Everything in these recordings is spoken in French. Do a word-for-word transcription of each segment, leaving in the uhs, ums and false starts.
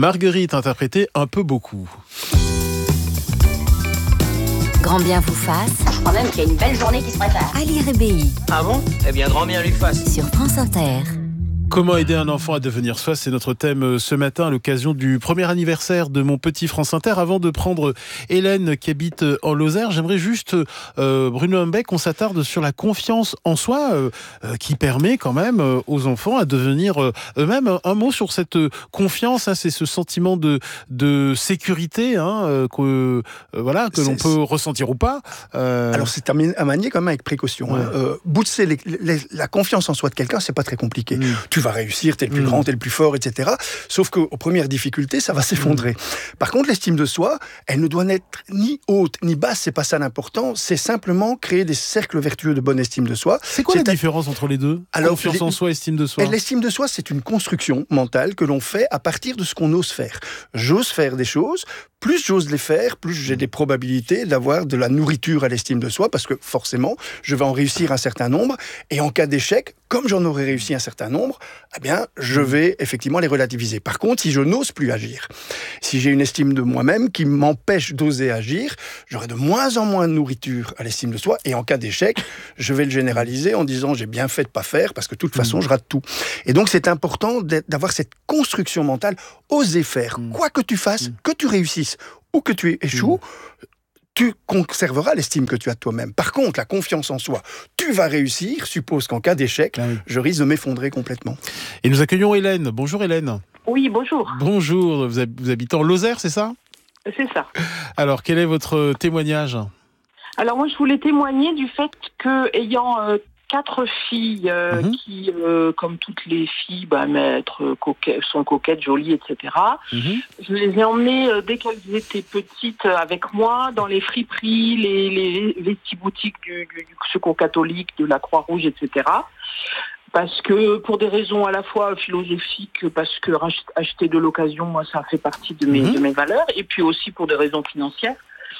Marguerite interprétait un peu beaucoup. Grand bien vous fasse. Je crois même qu'il y a une belle journée qui se prépare. Ali Rebéi. Ah bon ? Eh bien, grand bien lui fasse. Sur France Inter. Comment aider un enfant à devenir soi ? C'est notre thème ce matin à l'occasion du premier anniversaire de mon petit France Inter. Avant de prendre Hélène qui habite en Lozère, j'aimerais juste, euh, Bruno Humbeck, qu'on s'attarde sur la confiance en soi euh, euh, qui permet quand même euh, aux enfants à devenir euh, eux-mêmes. Un, un mot sur cette confiance, hein, c'est ce sentiment de, de sécurité hein, euh, que, euh, voilà, que l'on peut ressentir ou pas. Euh... Alors c'est à manier quand même avec précaution. Ouais. Hein. Euh, bootser les, les, la confiance en soi de quelqu'un, c'est pas très compliqué. Mmh. Tu vas réussir, t'es le plus mmh. grand, t'es le plus fort, et cetera. Sauf qu'aux premières difficultés, ça va s'effondrer. Mmh. Par contre, l'estime de soi, elle ne doit n'être ni haute ni basse, c'est pas ça l'important, c'est simplement créer des cercles vertueux de bonne estime de soi. C'est quoi c'est la différence entre les deux ? Alors, confiance les, en soi et estime de soi. L'estime de soi, c'est une construction mentale que l'on fait à partir de ce qu'on ose faire. J'ose faire des choses, plus j'ose les faire, plus j'ai des probabilités d'avoir de la nourriture à l'estime de soi, parce que forcément, je vais en réussir un certain nombre, et en cas d'échec, comme j'en aurais réussi un certain nombre, eh bien, je vais effectivement les relativiser. Par contre, si je n'ose plus agir, si j'ai une estime de moi-même qui m'empêche d'oser agir, j'aurai de moins en moins de nourriture à l'estime de soi, et en cas d'échec, je vais le généraliser en disant j'ai bien fait de pas faire, parce que de toute façon, je rate tout. Et donc, c'est important d'avoir cette construction mentale, oser faire, quoi que tu fasses, que tu réussisses, ou que tu échoues, mmh. tu conserveras l'estime que tu as de toi-même. Par contre, la confiance en soi, tu vas réussir, suppose qu'en cas d'échec, ah oui. je risque de m'effondrer complètement. Et nous accueillons Hélène. Bonjour Hélène. Oui, bonjour. Bonjour, vous, hab- vous habitez en Lozère, c'est ça ? C'est ça. Alors, quel est votre témoignage ? Alors moi, je voulais témoigner du fait que, ayant euh, quatre filles euh, mmh. qui, euh, comme toutes les filles, bah, être coquettes, sont coquettes, jolies, et cetera. Mmh. Je les ai emmenées euh, dès qu'elles étaient petites euh, avec moi dans les friperies, les, les, les petits boutiques du, du, du secours catholique, de la Croix-Rouge, et cetera. Parce que pour des raisons à la fois philosophiques, parce que acheter de l'occasion, moi, ça fait partie de mes, mmh. de mes valeurs, et puis aussi pour des raisons financières.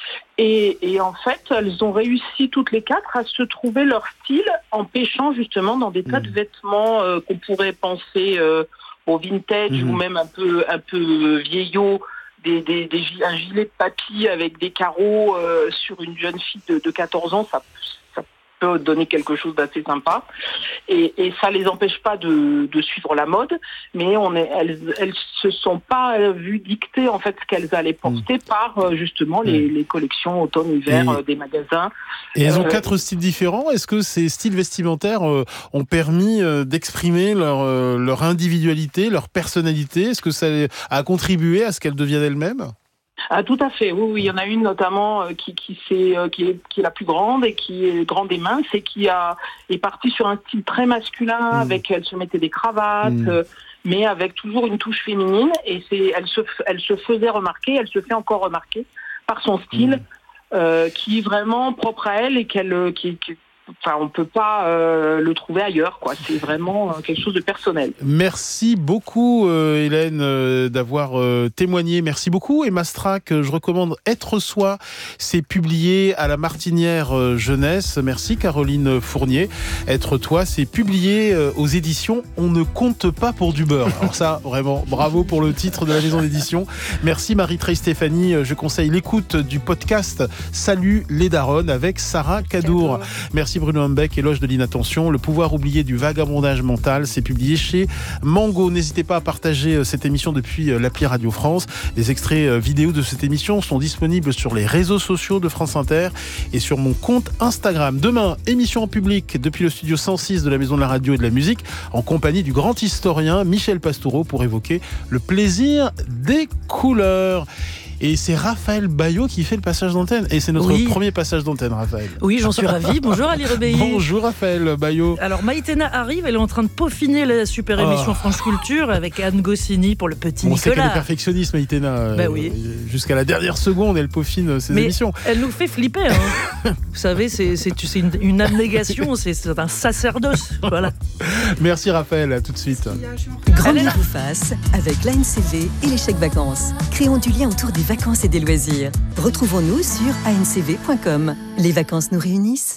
Et, et en fait, elles ont réussi toutes les quatre à se trouver leur style en pêchant justement dans des tas mmh. de vêtements euh, qu'on pourrait penser euh, au vintage mmh. ou même un peu un peu vieillot, des, des, des un gilet de papy avec des carreaux euh, sur une jeune fille de, de quatorze ans, ça ça peut donner quelque chose d'assez sympa. Et, et ça les empêche pas de, de suivre la mode, mais on est, elles, elles se sont pas vues dicter en fait ce qu'elles allaient porter mmh. par justement les, les collections automne-hiver et, des magasins. Et elles ont euh, quatre styles différents. Est-ce que ces styles vestimentaires euh, ont permis euh, d'exprimer leur euh, leur individualité, leur personnalité ? Est-ce que ça a contribué à ce qu'elles deviennent elles-mêmes ? Ah, tout à fait, oui, oui, il y en a une notamment euh, qui, qui, c'est, euh, qui, est, qui est la plus grande et qui est grande et mince et qui a, est partie sur un style très masculin, mmh. avec, elle se mettait des cravates, mmh. euh, mais avec toujours une touche féminine, et c'est, elle, se, elle se faisait remarquer, elle se fait encore remarquer par son style, mmh. euh, qui est vraiment propre à elle et qu'elle, qui, qui Enfin, on ne peut pas euh, le trouver ailleurs, quoi. C'est vraiment euh, quelque chose de personnel. Merci beaucoup, euh, Hélène, euh, d'avoir euh, témoigné. Merci beaucoup. Et Mastrac, euh, je recommande Être Soi. C'est publié à la Martinière euh, Jeunesse. Merci, Caroline Fournier. Être Toi, c'est publié euh, aux éditions On ne compte pas pour du beurre. Alors ça, vraiment, bravo pour le titre de la maison d'édition. Merci, Marie-Trey Stéphanie. Je conseille l'écoute du podcast Salut les Daronnes avec Sarah Cadour. Merci, Bruno Humbeck, Éloge de l'inattention, Le pouvoir oublié du vagabondage mental, c'est publié chez Mango. N'hésitez pas à partager cette émission depuis l'appli Radio France. Les extraits vidéo de cette émission sont disponibles sur les réseaux sociaux de France Inter et sur mon compte Instagram. Demain, émission en public depuis le studio cent six de la Maison de la Radio et de la Musique, en compagnie du grand historien Michel Pastoureau pour évoquer le plaisir des couleurs. Et c'est Raphaël Baillot qui fait le passage d'antenne. Et c'est notre oui. premier passage d'antenne, Raphaël. Oui, j'en suis ravi. Bonjour Ali Rebéi. Bonjour Raphaël Baillot. Alors Maïtena arrive, elle est en train de peaufiner la super émission oh. France Culture avec Anne Goscinny pour le petit bon, Nicolas. On sait qu'elle est perfectionniste, Maïtena. Bah oui. Euh, jusqu'à la dernière seconde, elle peaufine ses Mais émissions. Elle nous fait flipper. Hein. Vous savez, c'est, c'est, c'est une, une abnégation, c'est, c'est un sacerdoce. Voilà. Merci Raphaël, à tout de suite. Grand bien vous fasse avec l'A N C V et les chèques vacances. Créons du lien autour des vacances et des loisirs. Retrouvons-nous sur a n c v point com. Les vacances nous réunissent.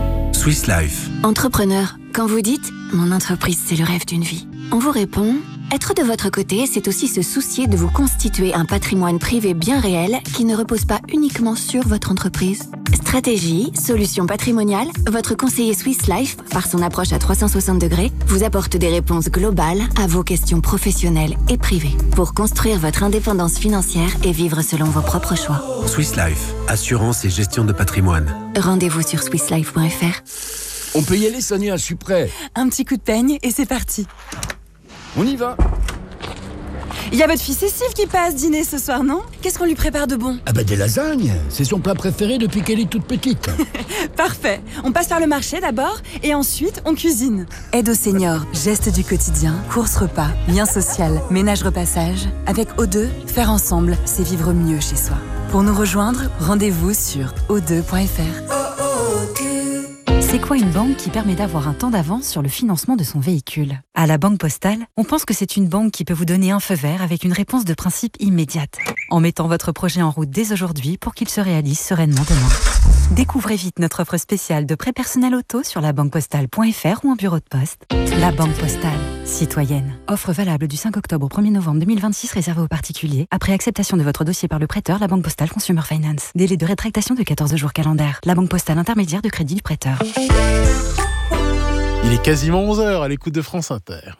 Swiss Life. Entrepreneur, quand vous dites « Mon entreprise, c'est le rêve d'une vie », on vous répond « Être de votre côté, c'est aussi se soucier de vous constituer un patrimoine privé bien réel qui ne repose pas uniquement sur votre entreprise. Stratégie, solutions patrimoniales, votre conseiller Swiss Life, par son approche à trois cent soixante degrés, vous apporte des réponses globales à vos questions professionnelles et privées pour construire votre indépendance financière et vivre selon vos propres choix. Swiss Life, assurance et gestion de patrimoine. Rendez-vous sur swiss life point f r. On peut y aller, Sonia, je suis prêt. Un petit coup de peigne et c'est parti. On y va. Il y a votre fille Cécile qui passe dîner ce soir, non? Qu'est-ce qu'on lui prépare de bon? Ah bah des lasagnes. C'est son plat préféré depuis qu'elle est toute petite. Parfait. On passe par le marché d'abord et ensuite on cuisine. Aide aux seniors, gestes du quotidien, courses repas, lien social, ménage repassage. Avec O deux, faire ensemble, c'est vivre mieux chez soi. Pour nous rejoindre, rendez-vous sur o deux point f r. C'est quoi une banque qui permet d'avoir un temps d'avance sur le financement de son véhicule? À la Banque Postale, on pense que c'est une banque qui peut vous donner un feu vert avec une réponse de principe immédiate, en mettant votre projet en route dès aujourd'hui pour qu'il se réalise sereinement demain. Découvrez vite notre offre spéciale de prêt personnel auto sur la banque postale point f r ou en bureau de poste. La Banque Postale, citoyenne. Offre valable du cinq octobre au premier novembre deux mille vingt-six réservée aux particuliers. Après acceptation de votre dossier par le prêteur, la Banque Postale Consumer Finance. Délai de rétractation de quatorze jours calendaires. La Banque Postale intermédiaire de crédit du prêteur. Il est quasiment onze heures à l'écoute de France Inter.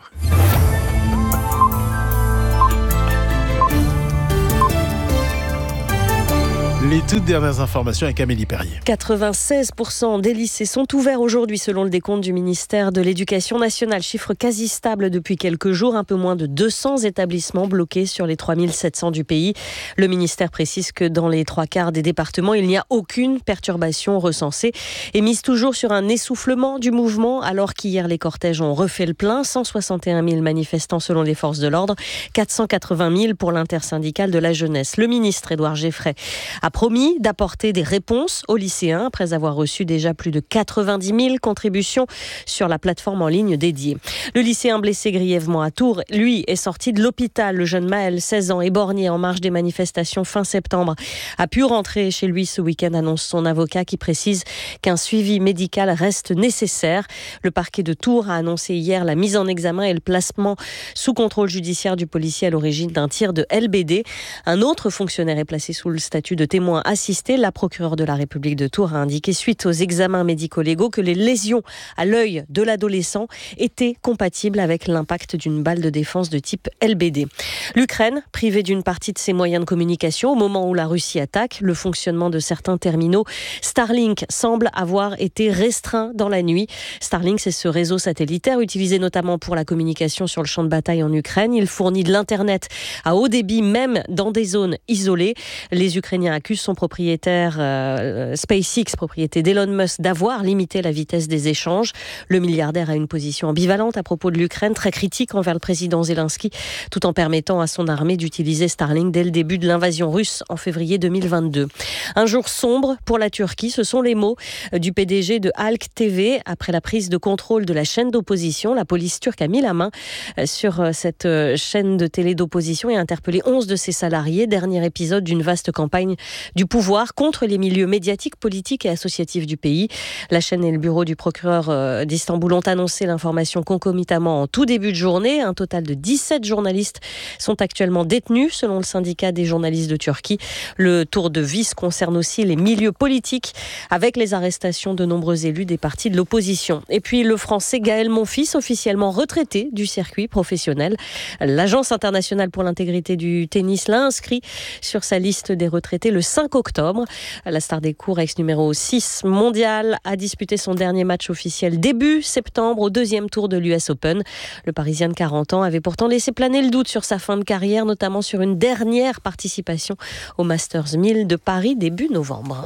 Les toutes dernières informations avec Amélie Perrier. quatre-vingt-seize pour cent des lycées sont ouverts aujourd'hui selon le décompte du ministère de l'Éducation nationale. Chiffre quasi stable depuis quelques jours, un peu moins de deux cents établissements bloqués sur les trois mille sept cents du pays. Le ministère précise que dans les trois quarts des départements, il n'y a aucune perturbation recensée et mise toujours sur un essoufflement du mouvement alors qu'hier les cortèges ont refait le plein. cent soixante et un mille manifestants selon les forces de l'ordre, quatre cent quatre-vingt mille pour l'intersyndicale de la jeunesse. Le ministre Édouard Geffray a promis d'apporter des réponses aux lycéens après avoir reçu déjà plus de quatre-vingt-dix mille contributions sur la plateforme en ligne dédiée. Le lycéen blessé grièvement à Tours, lui, est sorti de l'hôpital. Le jeune Maël, seize ans, éborgné en marge des manifestations fin septembre, a pu rentrer chez lui ce week-end, annonce son avocat qui précise qu'un suivi médical reste nécessaire. Le parquet de Tours a annoncé hier la mise en examen et le placement sous contrôle judiciaire du policier à l'origine d'un tir de L B D. Un autre fonctionnaire est placé sous le statut de témoin assisté. La procureure de la République de Tours a indiqué suite aux examens médico-légaux que les lésions à l'œil de l'adolescent étaient compatibles avec l'impact d'une balle de défense de type L B D. L'Ukraine, privée d'une partie de ses moyens de communication au moment où la Russie attaque, le fonctionnement de certains terminaux Starlink semble avoir été restreint dans la nuit. Starlink, c'est ce réseau satellitaire utilisé notamment pour la communication sur le champ de bataille en Ukraine. Il fournit de l'internet à haut débit même dans des zones isolées. Les Ukrainiens accusent son propriétaire euh, SpaceX, propriété d'Elon Musk, d'avoir limité la vitesse des échanges. Le milliardaire a une position ambivalente à propos de l'Ukraine, très critique envers le président Zelensky, tout en permettant à son armée d'utiliser Starlink dès le début de l'invasion russe en février deux mille vingt-deux. Un jour sombre pour la Turquie, ce sont les mots du P D G de Halk T V. Après la prise de contrôle de la chaîne d'opposition, la police turque a mis la main sur cette chaîne de télé d'opposition et a interpellé onze de ses salariés. Dernier épisode d'une vaste campagne du pouvoir contre les milieux médiatiques, politiques et associatifs du pays. La chaîne et le bureau du procureur d'Istanbul ont annoncé l'information concomitamment en tout début de journée. Un total de dix-sept journalistes sont actuellement détenus selon le syndicat des journalistes de Turquie. Le tour de vis concerne aussi les milieux politiques avec les arrestations de nombreux élus des partis de l'opposition. Et puis le Français Gaël Monfils, officiellement retraité du circuit professionnel. L'Agence internationale pour l'intégrité du tennis l'a inscrit sur sa liste des retraités le cinq octobre. La star des cours, ex numéro six mondial, a disputé son dernier match officiel début septembre au deuxième tour de l'U S Open. Le Parisien de quarante ans avait pourtant laissé planer le doute sur sa fin de carrière, notamment sur une dernière participation au Masters mille de Paris début novembre.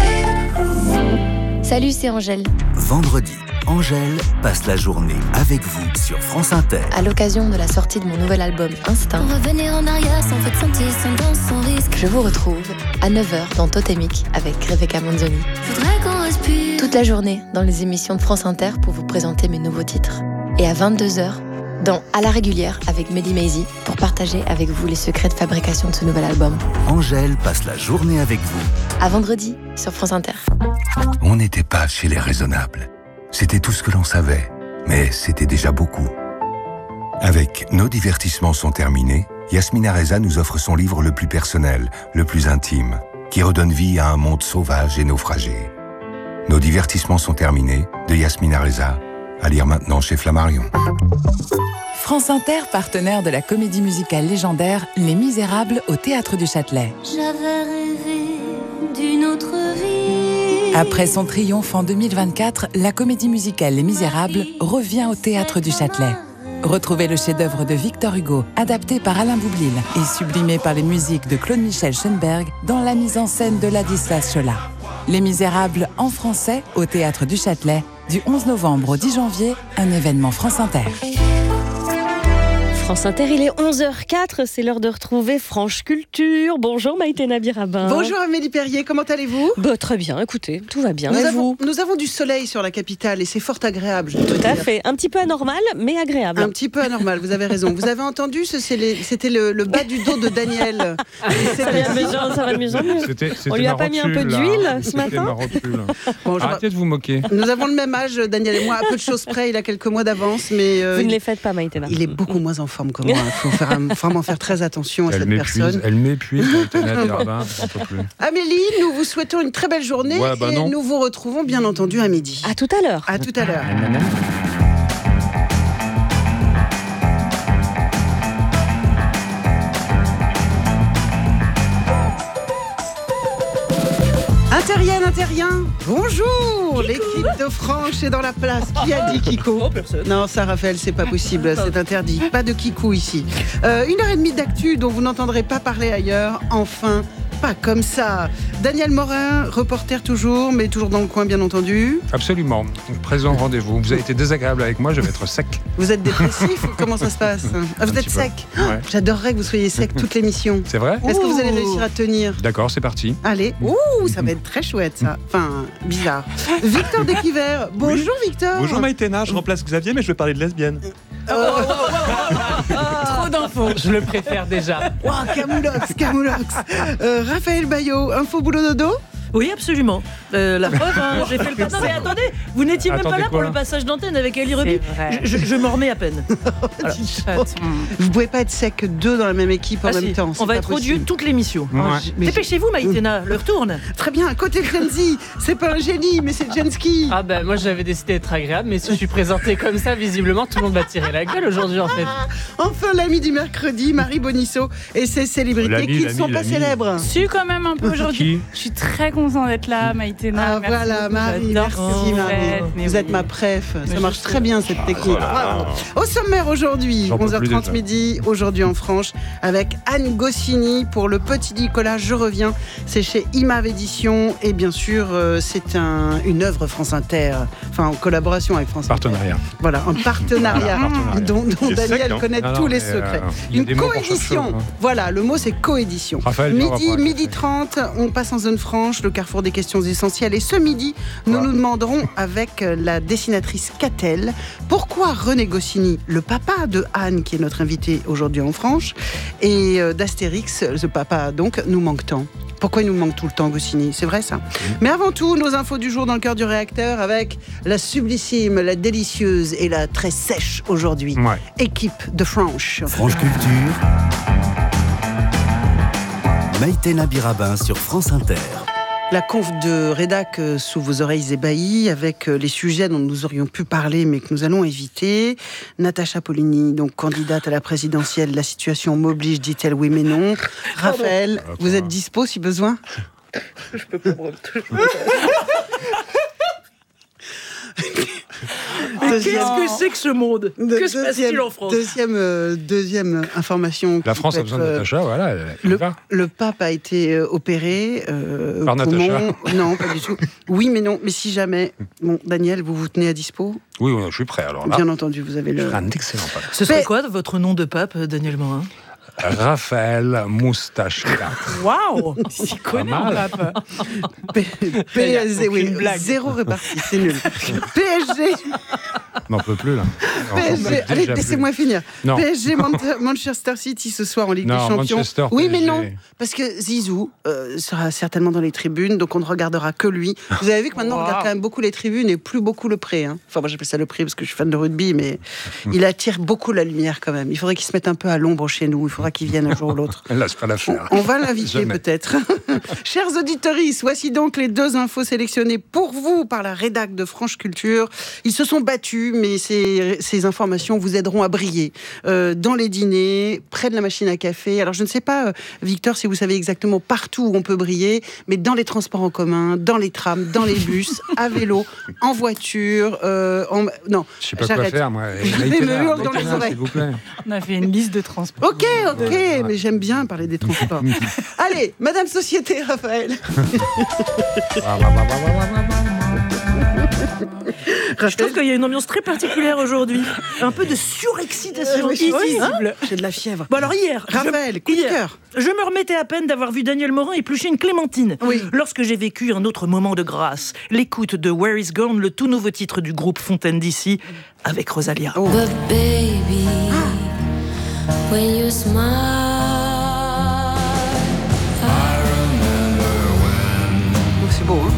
Salut, c'est Angèle. Vendredi, Angèle passe la journée avec vous sur France Inter. À l'occasion de la sortie de mon nouvel album Instinct, pour revenir en arrière sans fait sentir, sans danse, sans risque. Je vous retrouve à neuf heures dans Totémique avec Rebecca Manzoni. Faudrait qu'on respire. Toute la journée dans les émissions de France Inter pour vous présenter mes nouveaux titres. Et à vingt-deux heures, dans À la régulière avec Mehdi Maizi pour partager avec vous les secrets de fabrication de ce nouvel album. Angèle passe la journée avec vous. À vendredi sur France Inter. On n'était pas chez les raisonnables. C'était tout ce que l'on savait, mais c'était déjà beaucoup. Avec Nos divertissements sont terminés, Yasmina Reza nous offre son livre le plus personnel, le plus intime, qui redonne vie à un monde sauvage et naufragé. Nos divertissements sont terminés, de Yasmina Reza, à lire maintenant chez Flammarion. France Inter, partenaire de la comédie musicale légendaire Les Misérables au Théâtre du Châtelet. J'avais rêvé d'une autre vie. Après son triomphe en deux mille vingt-quatre, la comédie musicale Les Misérables revient au Théâtre du Châtelet. Retrouvez le chef-d'œuvre de Victor Hugo, adapté par Alain Boublil et sublimé par les musiques de Claude-Michel Schoenberg dans la mise en scène de Ladislas Chola. Les Misérables en français au Théâtre du Châtelet, du onze novembre au dix janvier, un événement France Inter. France Inter, il est onze heures quatre, c'est l'heure de retrouver Franche Culture. Bonjour Maïté Nabir-Rabin. Bonjour Amélie Perrier, comment allez-vous? Bah, très bien, écoutez, tout va bien. Nous Et avons, vous nous avons du soleil sur la capitale et c'est fort agréable. Je Tout à dire. fait, un petit peu anormal, mais agréable. Un petit peu anormal, vous avez raison. Vous avez entendu, ce, c'est les, c'était le, le bas du dos de Daniel. Ça va de mieux en- ça va de mieux en mieux. C'était, c'était On lui a ma pas mis un peu rotule, là. d'huile ce C'était matin ma rotule. Bon, je Arrêtez de vous moquer. Nous avons le même âge, Daniel et moi, à peu de choses près, il a quelques mois d'avance, mais euh, Vous ne il, les faites pas, Maïté Nabir. il est beaucoup moins en forme que moi. Il faut faire, vraiment faire très attention à Elle cette m'épuise, personne. elle m'épuise, Maïté Nabir-Rabin, j'en peux plus. Amélie, nous vous souhaitons une très belle journée Ouais, bah et non. nous vous retrouvons bien entendu à midi. À tout à l'heure. À tout à l'heure. Interien, Interien, bonjour. L'équipe de Franche est dans la place. Qui a dit Kiko? Oh, personne. Non, ça, Raphaël, c'est pas possible, c'est interdit. Pas de Kikou ici. Euh, une heure et demie d'actu dont vous n'entendrez pas parler ailleurs. Enfin, pas comme ça. Daniel Morin, reporter toujours, mais toujours dans le coin, bien entendu. Absolument. Présent au rendez-vous. Vous avez été désagréable avec moi, je vais être sec. Vous êtes dépressif ou comment ça se passe? Ah, vous Un êtes petit peu. sec. Ouais. J'adorerais que vous soyez sec toute l'émission. C'est vrai? Est-ce que vous allez Ouh. Oh. réussir à tenir? D'accord, c'est parti. Allez, ouh, ça va être très chouette ça. Enfin, bizarre. Victor Desquiver, bonjour Victor. Bonjour Maïtena, je remplace Xavier, mais je vais parler de lesbienne. Trop d'infos. Je le préfère déjà. Wow, Camoulox, Camoulox. Euh, Raphaël Bayot, info boulot dodo? Oui, absolument. Euh, la preuve, hein, j'ai fait le passage. Mais attendez, vous n'étiez même pas Attendez là quoi pour le passage d'antenne avec Ali Rebi. C'est vrai. Je, je, je m'en remets à peine. Voilà. Vous pouvez pas être sec deux dans la même équipe en Ah, même si. temps. On c'est va pas être odieux possible. toute l'émission. Ouais. Mais Dépêchez-vous, Maïtena, l'heure tourne. Très bien, côté Genzi, c'est pas un génie, mais c'est Jenski. Ah ben moi j'avais décidé d'être agréable, mais si je suis présenté comme ça, visiblement tout le monde va tirer la gueule aujourd'hui en fait. Enfin, l'ami du mercredi, Marie Bonisso et ses célébrités L'ami, qui ne l'ami, sont pas l'ami. célèbres. Je suis quand même un peu aujourd'hui. Qui? Je suis très contente d'être là, Maïtena. Ah Merci voilà, beaucoup, Marie, j'adore merci ce que vous Marie. faites, mais Vous oui. êtes ma préf, Mais ça je marche sais. très bien cette technique. Bravo. Au sommaire aujourd'hui, J'en peux onze heures plus trente déjà. midi, aujourd'hui en Franche, avec Anne Goscinny pour le Petit Nicolas, je reviens. C'est chez Imav Édition et bien sûr, euh, c'est un, une œuvre France Inter, enfin en collaboration avec France Inter. Partenariat. Voilà, un partenariat, Voilà, partenariat. dont, dont Il est Daniel sec, hein. connaît Ah non, tous les mais, secrets. euh, il y a Une des mots pour chaque coédition. chose, hein. Voilà, le mot c'est coédition. Raphaël, viens, on va Midi, pouvoir midi trente, on passe en zone franche, le carrefour des questions essentielles. Et ce midi, nous Quoi nous demanderons avec la dessinatrice Catel pourquoi René Goscinny, le papa de Anne, qui est notre invité aujourd'hui en Franche, et euh, d'Astérix, ce papa donc, nous manque tant. Pourquoi il nous manque tout le temps, Goscinny? C'est vrai ça. Mais avant tout, nos infos du jour dans le cœur du réacteur avec la sublissime, la délicieuse et la très sèche aujourd'hui. Ouais. Équipe de Franche. Franche Culture. Maïtena Birabin sur France Inter. La conf de rédac euh, sous vos oreilles ébahies avec euh, les sujets dont nous aurions pu parler mais que nous allons éviter. Natacha Polony, donc candidate à la présidentielle, la situation m'oblige, dit-elle oui mais non. Raphaël, vous êtes dispo si besoin? Je peux pas me Qu'est-ce que c'est que ce monde? Que se passe-t-il en France? Deuxième, euh, deuxième information. La qui France peut a besoin de être, euh, Natacha, voilà. elle- elle Le, va. le pape a été euh, opéré. euh, Par poumon. Natacha. Non, pas du tout. Oui, mais non. Mais si jamais. Bon, Daniel, vous vous tenez à dispo? Oui, oui, je suis prêt alors là. Bien entendu, vous avez Je le. serai un excellent pape. Ce serait quoi votre nom de pape, Daniel Morin? Raphaël Moustache quatre. Waouh, il s'y connaît en mal. pape. P- PSG, oui, Aucune blague. zéro réparti, c'est nul. P S G, On n'en peut plus, là. P S G, allez, laissez-moi finir. Non. P S G Manchester City ce soir en Ligue non, des Champions. Manchester, oui, P S G. mais non, parce que Zizou euh, sera certainement dans les tribunes, donc on ne regardera que lui. Vous avez vu que maintenant on regarde quand même beaucoup les tribunes et plus beaucoup le pré. Hein. Enfin, moi j'appelle ça le pré parce que je suis fan de rugby, mais il attire beaucoup la lumière quand même. Il faudrait qu'il se mette un peu à l'ombre chez nous. Il faudra qu'il vienne un jour ou l'autre. Là, c'est pas l'affaire. On, on va l'inviter peut-être. Chers auditeurs, voici donc les deux infos sélectionnées pour vous par la rédac de France Culture. Ils se sont battus, mais ces, ces informations vous aideront à briller euh, dans les dîners, près de la machine à café. Alors je ne sais pas, Victor, si vous savez exactement partout où on peut briller, mais dans les transports en commun, dans les trams, dans les bus, à vélo, en voiture, euh, en... non, je sais pas j'arrête. quoi faire, moi. Je me hurle dans les oreilles. On a fait une liste de transports. Ok, ok, mais j'aime bien parler des transports. Allez, Madame Société, Raphaël. Je trouve qu'il y a une ambiance très particulière aujourd'hui. Un peu de surexcitation euh, visible. J'ai de la fièvre. Bon alors hier, Raphaël, je, coup de hier, cœur. Je me remettais à peine d'avoir vu Daniel Morin éplucher une clémentine. Oui. Lorsque j'ai vécu un autre moment de grâce, l'écoute de Where Is Gone, le tout nouveau titre du groupe Fontaine D C, avec Rosalia. Oh. But baby, ah. when you smile, I remember when. Oh, c'est beau, hein.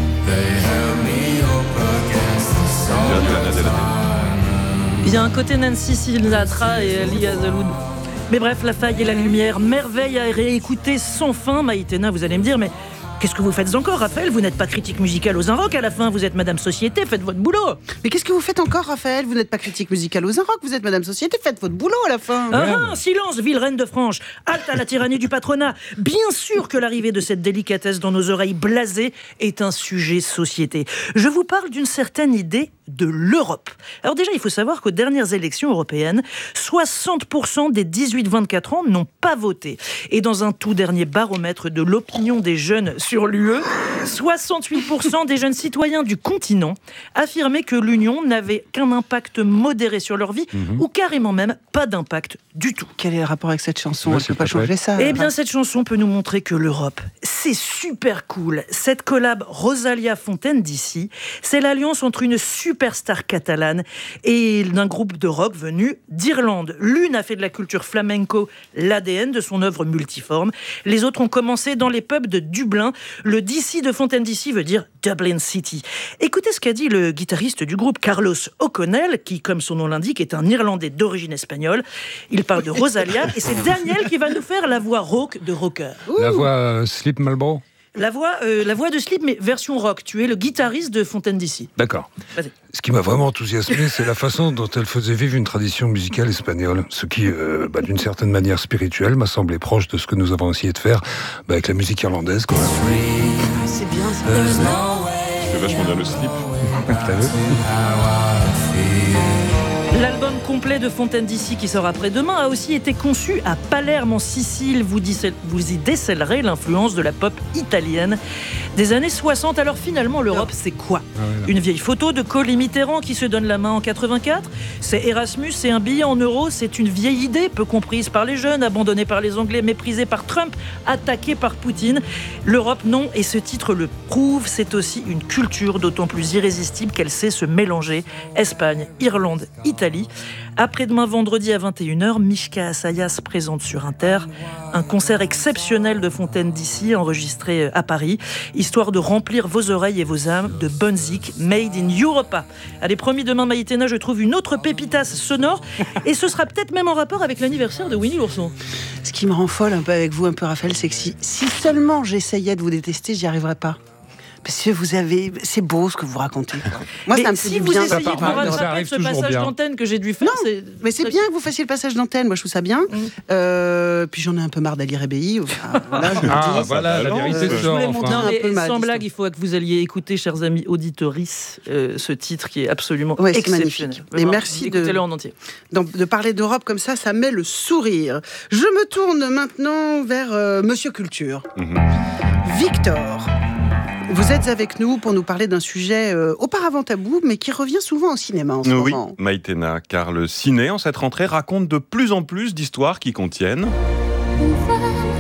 Il y a un côté Nancy Sinatra et Ali Hazelwood. Mais bref, la faille et la lumière, merveille à réécouter sans fin. Maïtena, vous allez me dire, mais qu'est-ce que vous faites encore, Raphaël? Vous n'êtes pas critique musicale aux Inrocks à la fin, vous êtes Madame Société, faites votre boulot. Mais qu'est-ce que vous faites encore, Raphaël? Vous n'êtes pas critique musicale aux Inrocks, vous êtes Madame Société, faites votre boulot à la fin. Ah, ah, silence, ville reine de France, halte à la tyrannie du patronat. Bien sûr que l'arrivée de cette délicatesse dans nos oreilles blasées est un sujet société. Je vous parle d'une certaine idée de l'Europe. Alors déjà, il faut savoir qu'aux dernières élections européennes, soixante pour cent des dix-huit vingt-quatre ans n'ont pas voté. Et dans un tout dernier baromètre de l'opinion des jeunes sur l'U E, soixante-huit pour cent des jeunes citoyens du continent affirmaient que l'Union n'avait qu'un impact modéré sur leur vie, mmh. ou carrément même pas d'impact du tout. Quel est le rapport avec cette chanson? Ouais, On ne peut pas changer ça. Eh bien, cette chanson peut nous montrer que l'Europe, c'est super cool. Cette collab Rosalia-Fontaine D C, c'est l'alliance entre une superstar catalane et d'un groupe de rock venu d'Irlande. L'une a fait de la culture flamenco l'A D N de son œuvre multiforme. Les autres ont commencé dans les pubs de Dublin. Le D C de Fontaine D C veut dire Dublin City. Écoutez ce qu'a dit le guitariste du groupe, Carlos O'Connell, qui, comme son nom l'indique, est un Irlandais d'origine espagnole. Il parle de Rosalia et c'est Daniel qui va nous faire la voix rauque de rocker. La voix euh, Slip Marlboro. La voix, euh, la voix de Slip, mais version rock. Tu es le guitariste de Fontaine D C. D'accord. Vas-y. Ce qui m'a vraiment enthousiasmé, c'est la façon dont elle faisait vivre une tradition musicale espagnole. Ce qui, euh, bah, d'une certaine manière spirituelle, m'a semblé proche de ce que nous avons essayé de faire bah, avec la musique irlandaise. Quand même. Ah, c'est bien ça. Euh, c'est vachement bien le slip. T'as vu ? L'album complet de Fontaine D C qui sort après-demain a aussi été conçu à Palerme en Sicile. Vous, dicel- vous y décèlerez l'influence de la pop italienne des années soixante. Alors finalement, l'Europe, c'est quoi? Ah ouais, Une vieille photo de Kohl et Mitterrand qui se donnent la main en quatre-vingt-quatre? C'est Erasmus, c'est un billet en euros, c'est une vieille idée, peu comprise par les jeunes, abandonnée par les Anglais, méprisée par Trump, attaquée par Poutine. L'Europe, non, et ce titre le prouve, c'est aussi une culture d'autant plus irrésistible qu'elle sait se mélanger. Espagne, Irlande, Italie. Après-demain, vendredi à vingt et une heures, Mishka Assayas présente sur Inter un concert exceptionnel de Fontaine D C enregistré à Paris, histoire de remplir vos oreilles et vos âmes de bonne zik made in Europa. Allez, promis, demain, Maïtena, je trouve une autre pépitasse sonore et ce sera peut-être même en rapport avec l'anniversaire de Winnie l'ourson. Ce qui me rend folle un peu avec vous, un peu Raphaël, c'est que si, si seulement j'essayais de vous détester, j'y arriverais pas. Parce que vous avez, c'est beau ce que vous racontez. Moi, mais ça me si fait du vous bien. essayez de me rattraper ce passage bien. d'antenne que j'ai dû faire, non, c'est... mais c'est bien que vous fassiez le passage d'antenne. Moi, je trouve ça bien. Mm. Euh, puis j'en ai un peu marre d'Ali Rébéi. Enfin, voilà, je ah, voilà, la vérité euh, sort. Enfin. Non, mais mal, sans blague, il faut que vous alliez écouter, chers amis auditorices, euh, ce titre qui est absolument ouais, c'est exceptionnel. Magnifique. Et merci écoutez-le de, en entier. Donc, de parler d'Europe comme ça, ça met le sourire. Je me tourne maintenant vers euh, Monsieur Culture. Mm-hmm. Victor. Vous êtes avec nous pour nous parler d'un sujet euh, auparavant tabou, mais qui revient souvent au cinéma en ce oui, moment. Oui, Maïtena, car le ciné, en cette rentrée, raconte de plus en plus d'histoires qui contiennent...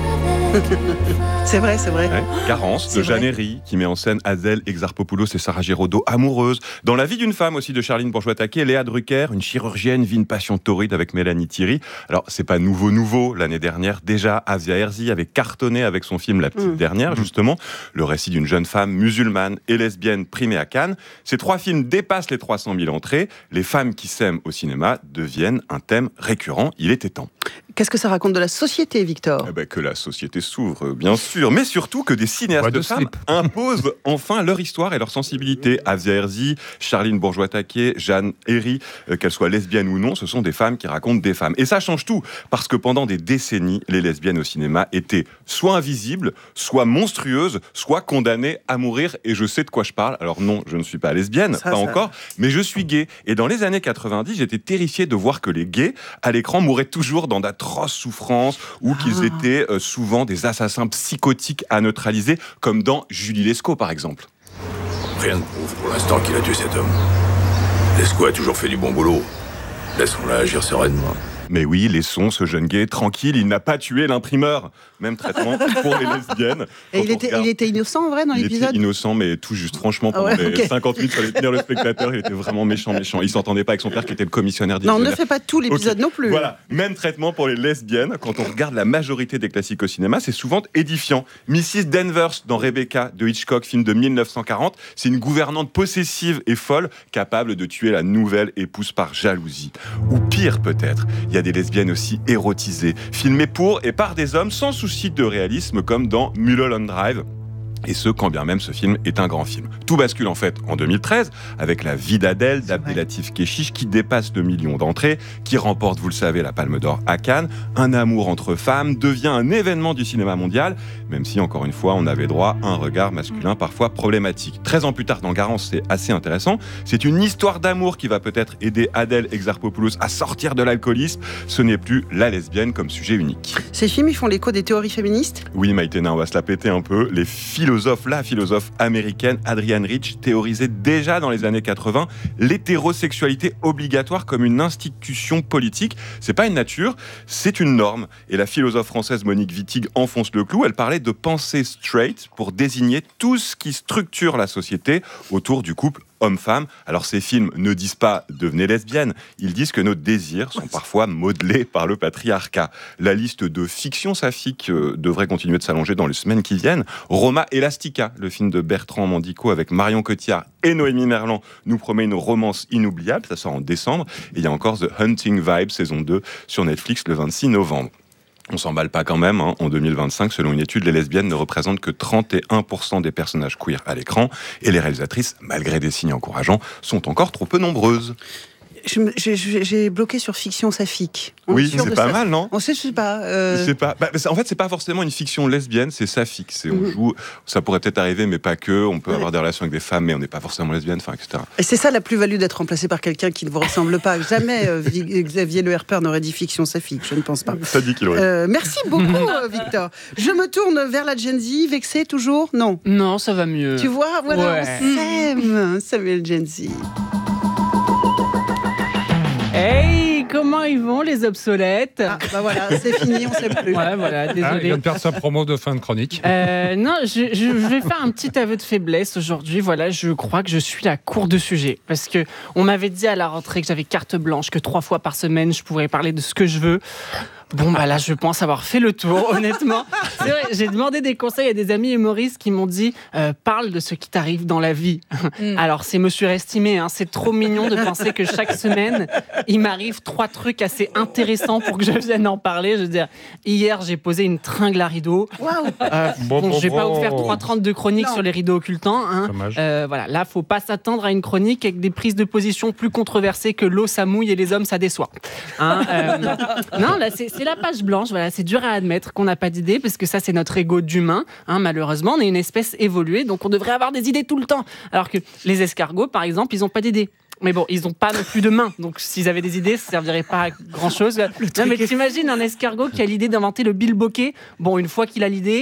C'est vrai, c'est vrai. Ouais. Garance de Jeanne Herry, qui met en scène Adèle Exarchopoulos et Sarah Giraudot amoureuses. Dans La vie d'une femme aussi de Charline Bourgeois-Taquet, Léa Drucker, une chirurgienne, vit une passion torride avec Mélanie Thierry. Alors, c'est pas nouveau, nouveau. L'année dernière, déjà, Asia Herzi avait cartonné avec son film La petite mmh. dernière, justement. Le récit d'une jeune femme musulmane et lesbienne primée à Cannes. Ces trois films dépassent les trois cent mille entrées. Les femmes qui s'aiment au cinéma deviennent un thème récurrent. Il était temps. Qu'est-ce que ça raconte de la société, Victor ? Eh ben, que la société s'ouvre, bien sûr, mais surtout que des cinéastes ouais, de, de femmes imposent enfin leur histoire et leur sensibilité. Asia Herzi, Charline Bourgeois-Taquet, Jeanne Herry, euh, qu'elles soient lesbiennes ou non, ce sont des femmes qui racontent des femmes. Et ça change tout, parce que pendant des décennies, les lesbiennes au cinéma étaient soit invisibles, soit monstrueuses, soit condamnées à mourir. Et je sais de quoi je parle. Alors non, je ne suis pas lesbienne, ça, pas ça... encore, mais je suis gay. Et dans les années quatre-vingt-dix, j'étais terrifié de voir que les gays, à l'écran, mouraient toujours dans d'atroces souffrances ou ah. qu'ils étaient euh, souvent des assassins psychotiques à neutraliser, comme dans Julie Lescaut, par exemple. Rien ne prouve pour l'instant qu'il a tué cet homme. Lescaut a toujours fait du bon boulot. Laissons-la agir sereinement. Mais oui, laissons ce jeune gay tranquille, il n'a pas tué l'imprimeur. Même traitement pour les lesbiennes. Et il était, regarde, il était innocent en vrai dans il l'épisode ? Il était innocent, mais tout juste. Franchement, pendant ah ouais, okay. les cinquante minutes sur les tenir le spectateur, il était vraiment méchant, méchant. Il s'entendait pas avec son père qui était le commissionnaire divisionnaire. Non, on ne fait pas tout l'épisode okay. non plus. Voilà, même traitement pour les lesbiennes. Quand on regarde la majorité des classiques au cinéma, c'est souvent édifiant. missus Danvers dans Rebecca de Hitchcock, film de mille neuf cent quarante, c'est une gouvernante possessive et folle, capable de tuer la nouvelle épouse par jalousie. Ou pire peut-être, il y a des lesbiennes aussi érotisées, filmées pour et par des hommes sans souci de réalisme, comme dans Mulholland Drive. Et ce, quand bien même ce film est un grand film. Tout bascule en fait en deux mille treize avec La vie d'Adèle d'Abdelatif Kechiche qui dépasse le million d'entrées, qui remporte, vous le savez, la Palme d'Or à Cannes. Un amour entre femmes devient un événement du cinéma mondial, même si, encore une fois, on avait droit à un regard masculin parfois problématique. treize ans plus tard, dans Garance, c'est assez intéressant. C'est une histoire d'amour qui va peut-être aider Adèle Exarchopoulos à sortir de l'alcoolisme. Ce n'est plus la lesbienne comme sujet unique. Ces films, ils font l'écho des théories féministes ? Oui, Maïtena, on va se la péter un peu. Les philosophe, la philosophe américaine Adrienne Rich théorisait déjà dans les années quatre-vingts l'hétérosexualité obligatoire comme une institution politique. C'est pas une nature, c'est une norme. Et la philosophe française Monique Wittig enfonce le clou. Elle parlait de pensée straight pour désigner tout ce qui structure la société autour du couple homme-femme. Alors ces films ne disent pas « devenez lesbienne », ils disent que nos désirs sont parfois modelés par le patriarcat. La liste de fictions saphiques euh, devrait continuer de s'allonger dans les semaines qui viennent. Roma Elastica, le film de Bertrand Mandico avec Marion Cotillard et Noémie Merlan, nous promet une romance inoubliable, ça sort en décembre. Et il y a encore The Hunting Vibe, saison deux, sur Netflix le vingt-six novembre. On s'emballe pas quand même, hein. En deux mille vingt-cinq, selon une étude, les lesbiennes ne représentent que trente et un pour cent des personnages queer à l'écran, et les réalisatrices, malgré des signes encourageants, sont encore trop peu nombreuses. Je, je, j'ai bloqué sur fiction saphique. On oui, c'est pas ça. Mal, non ? On sait, je sais pas. Euh... Je sais pas. Bah, en fait, c'est pas forcément une fiction lesbienne, c'est saphique. C'est, on mmh. joue, ça pourrait peut-être arriver, mais pas que. On peut ouais. avoir des relations avec des femmes, mais on n'est pas forcément lesbienne, enfin, et cetera. Et c'est ça la plus-value d'être remplacé par quelqu'un qui ne vous ressemble pas. Jamais euh, Xavier Le Herper n'aurait dit fiction saphique, je ne pense pas. Ça dit qu'il aurait. Euh, merci beaucoup, Victor. Je me tourne vers la Gen Z, vexé toujours ? Non. Non, ça va mieux. Tu vois, voilà, ouais. on s'aime, Samuel Gen Z. Hey, comment ils vont les obsolètes ? Ah, bah voilà, c'est fini, on ne sait plus. Ouais, voilà, désolé. Ah, il vient de perdre sa promo de fin de chronique. Euh, non, je, je vais faire un petit aveu de faiblesse aujourd'hui. Voilà, je crois que je suis à court de sujet. Parce qu'on m'avait dit à la rentrée que j'avais carte blanche, que trois fois par semaine, je pourrais parler de ce que je veux. Bon, bah là, je pense avoir fait le tour, honnêtement. C'est vrai, j'ai demandé des conseils à des amis humoristes qui m'ont dit euh, « Parle de ce qui t'arrive dans la vie. Mm. » Alors, c'est me surestimé, hein. C'est trop mignon de penser que chaque semaine, il m'arrive trois trucs assez intéressants pour que je vienne en parler. Je veux dire, hier, j'ai posé une tringle à rideaux. Waouh euh, bon, bon, bon, je vais pas vous faire trois trente de chroniques non. sur les rideaux occultants. Hein. Euh, voilà, là, faut pas s'attendre à une chronique avec des prises de position plus controversées que l'eau, ça mouille et les hommes, ça déçoit. Hein, euh, non, là, c'est C'est la page blanche, voilà, c'est dur à admettre qu'on n'a pas d'idées, parce que ça, c'est notre ego d'humain. Hein, malheureusement, on est une espèce évoluée, donc on devrait avoir des idées tout le temps. Alors que les escargots, par exemple, ils n'ont pas d'idées. Mais bon, ils n'ont pas non plus de mains, donc s'ils avaient des idées, ça ne servirait pas à grand-chose. Non, mais t'imagines un escargot qui a l'idée d'inventer le bilboquet. Bon, une fois qu'il a l'idée...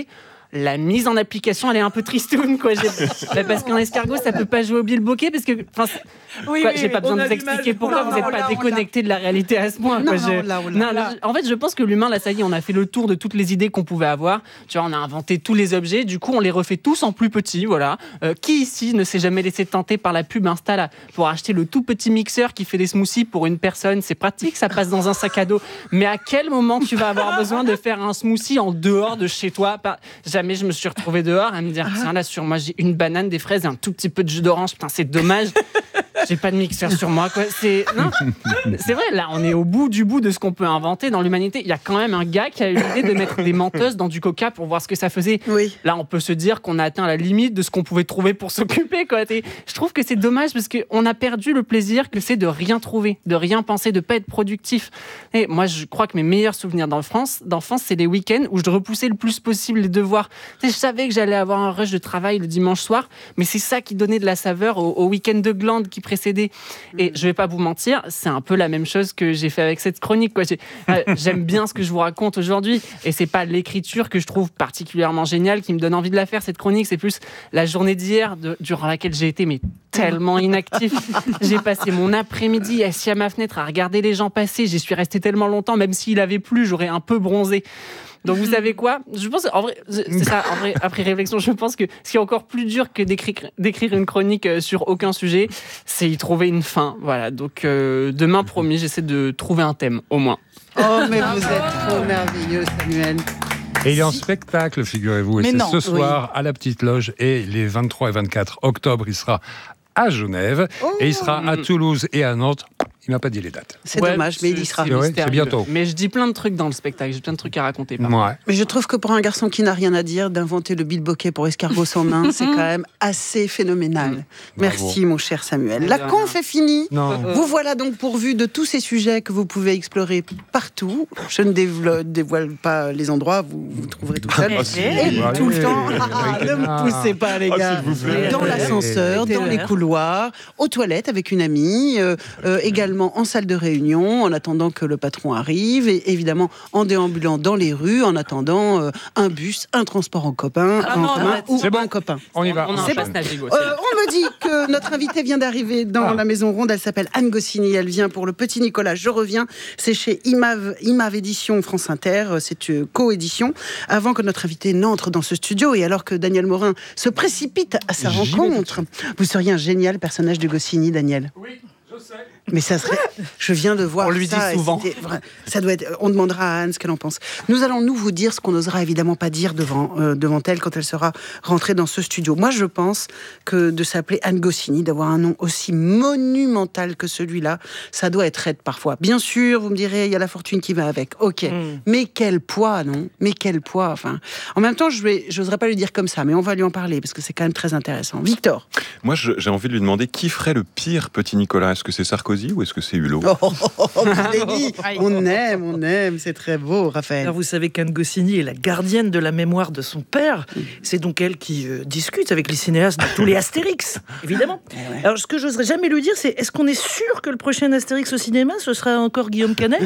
la mise en application, elle est un peu tristoune, quoi. Bah, parce qu'un escargot, ça peut pas jouer au bilboquet, parce que, enfin, oui, quoi, oui, j'ai pas besoin de vous expliquer pourquoi non, vous n'êtes non, pas là, déconnecté de la réalité à ce point. Non, Quoi. non, Je... là, là, non, là. En fait, je pense que l'humain, là, ça y est, on a fait le tour de toutes les idées qu'on pouvait avoir. Tu vois, on a inventé tous les objets, du coup, on les refait tous en plus petits, voilà. Euh, qui ici ne s'est jamais laissé tenter par la pub Insta là, pour acheter le tout petit mixeur qui fait des smoothies pour une personne? C'est pratique, ça passe dans un sac à dos. Mais à quel moment tu vas avoir besoin de faire un smoothie en dehors de chez toi? Jamais je me suis retrouvée dehors à me dire, tiens, là, sur moi, j'ai une banane, des fraises et un tout petit peu de jus d'orange. Putain, c'est dommage. J'ai pas de mixeur sur moi, quoi. C'est... Non, c'est vrai, là, on est au bout du bout de ce qu'on peut inventer dans l'humanité. Il y a quand même un gars qui a eu l'idée de mettre des menteuses dans du coca pour voir ce que ça faisait. Oui. Là, on peut se dire qu'on a atteint la limite de ce qu'on pouvait trouver pour s'occuper, quoi. Et je trouve que c'est dommage parce qu'on a perdu le plaisir que c'est de rien trouver, de rien penser, de pas être productif. Et moi, je crois que mes meilleurs souvenirs d'enfance, d'enfance, c'est les week-ends où je repoussais le plus possible les devoirs. Tu sais, je savais que j'allais avoir un rush de travail le dimanche soir, mais c'est ça qui donnait de la saveur au, au week-end de glande qui précédait. Et je vais pas vous mentir, c'est un peu la même chose que j'ai fait avec cette chronique, quoi. J'ai, euh, j'aime bien ce que je vous raconte aujourd'hui, et c'est pas l'écriture que je trouve particulièrement géniale qui me donne envie de la faire, cette chronique, c'est plus la journée d'hier de, durant laquelle j'ai été mais tellement inactif. J'ai passé mon après-midi assis à ma fenêtre à regarder les gens passer, j'y suis resté tellement longtemps, même s'il avait plu, j'aurais un peu bronzé. Donc vous savez quoi? Je pense, en vrai, c'est ça, en vrai, après réflexion, je pense que ce qui est encore plus dur que d'écrire, d'écrire une chronique sur aucun sujet, c'est y trouver une fin. Voilà, donc euh, demain, promis, j'essaie de trouver un thème, au moins. Oh, mais vous êtes trop merveilleux, Samuel. Et il est en spectacle, figurez-vous, et Mais c'est non, ce soir oui. à la Petite Loge, et les vingt-trois et vingt-quatre octobre, il sera à Genève, Oh. et il sera à Toulouse et à Nantes. Il m'a pas dit les dates. C'est ouais, dommage, mais il y sera. C'est, ouais, c'est bientôt. Mais je dis plein de trucs dans le spectacle, j'ai plein de trucs à raconter. Ouais. Mais je trouve que pour un garçon qui n'a rien à dire, d'inventer le bilboquet pour escargot sans main, c'est quand même assez phénoménal. Mmh. Merci, mon cher Samuel. La conf est finie. Non. Vous voilà donc pourvu de tous ces sujets que vous pouvez explorer partout. Je ne dévoile, dévoile pas les endroits, vous, vous trouverez tout seul. Ah, si. Et Allez, tout le temps, allez, ah, allez, ne me poussez pas, les Ah, gars. s'il vous plaît. Dans l'ascenseur, dans les couloirs, aux toilettes avec une amie, euh, euh, également en salle de réunion, en attendant que le patron arrive, et évidemment en déambulant dans les rues, en attendant euh, un bus, un transport en copain, Ah en non, commun arrête. ou C'est bon. un copain. On y va. On C'est enchaîne. bon. Navigo, Euh, on me dit que notre invitée vient d'arriver dans Ah. la Maison Ronde. Elle s'appelle Anne Goscinny. Elle vient pour Le Petit Nicolas, je reviens. C'est chez Imav, Imav Édition France Inter. C'est une coédition. Avant que notre invitée n'entre dans ce studio et alors que Daniel Morin se précipite à sa J'y rencontre, vous seriez un génial personnage de Goscinny, Daniel. Oui, je sais. Mais ça serait. Je viens de voir. On lui ça, dit souvent. et c'était vrai. Ça doit être. On demandera à Anne ce qu'elle en pense. Nous allons nous vous dire ce qu'on n'osera évidemment pas dire devant euh, devant elle quand elle sera rentrée dans ce studio. Moi, je pense que de s'appeler Anne Goscinny, d'avoir un nom aussi monumental que celui-là, ça doit être raide parfois. Bien sûr, vous me direz, il y a la fortune qui va avec. Ok. Mm. Mais quel poids, non? Mais quel poids. Enfin. En même temps, je vais. J'oserais pas lui dire comme ça, mais on va lui en parler parce que c'est quand même très intéressant. Victor. Moi, je- j'ai envie de lui demander qui ferait le pire Petit Nicolas. Est-ce que c'est Sarkozy ou est-ce que c'est Hulot? Oh, oh, oh, oh, je l'ai dit. On aime, on aime, c'est très beau, Raphaël. Alors vous savez qu'Anne Goscinny est la gardienne de la mémoire de son père. C'est donc elle qui euh, discute avec les cinéastes de tous les Astérix, évidemment. Alors ce que j'oserais jamais lui dire, c'est est-ce qu'on est sûr que le prochain Astérix au cinéma, ce sera encore Guillaume Canet?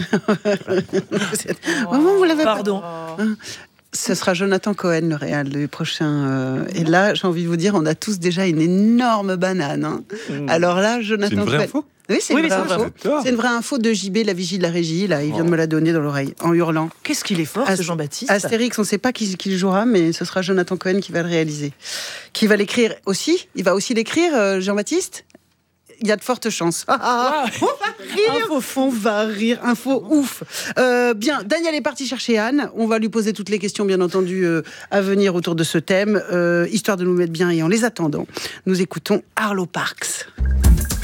Maman, vous l'avez pas- Pardon. Hein, ce sera Jonathan Cohen, le réal, le prochain. euh, Et là, j'ai envie de vous dire, on a tous déjà une énorme banane. Hein. Alors là, Jonathan C'est une vraie Cohen. info? Oui, c'est Oui, une, mais vraie c'est une info. vraie info. C'est une vraie info de J B, la vigie de la régie. Là, il vient de me la donner dans l'oreille, en hurlant. Qu'est-ce qu'il est fort, Ast- ce Jean-Baptiste. Astérix, on ne sait pas qui, qui le jouera, mais ce sera Jonathan Cohen qui va le réaliser. Qui va l'écrire aussi. Il va aussi l'écrire, euh, Jean-Baptiste. Il y a de fortes chances. Ah, ah, on va rire. Info fond, va rire. Info ouf. Euh, bien, Daniel est parti chercher Anne. On va lui poser toutes les questions, bien entendu, euh, à venir autour de ce thème, euh, histoire de nous mettre bien. Et en les attendant, nous écoutons Arlo Parks.